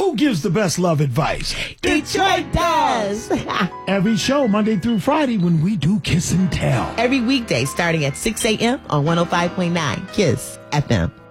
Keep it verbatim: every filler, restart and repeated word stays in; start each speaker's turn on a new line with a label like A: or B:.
A: Who gives the best love advice?
B: Detroit does.
A: Every show, Monday through Friday, when we do Kiss and Tell.
B: Every weekday starting at six a.m. on one oh five point nine KISS F M.